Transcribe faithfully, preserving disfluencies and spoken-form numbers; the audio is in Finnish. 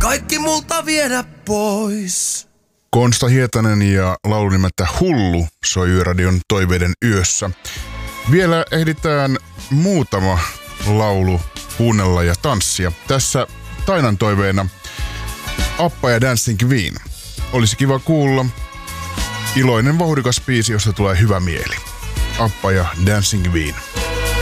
kaikki multa viedä pois. Konsta Hietanen ja laulu nimeltä Hullu soi Yöradion toiveiden yössä. Vielä ehditään muutama laulu kuunnella ja tanssia. Tässä Tainan toiveena Appa ja Dancing Queen. Olisi kiva kuulla iloinen vauhdikas biisi, josta tulee hyvä mieli. Appa ja Dancing Queen.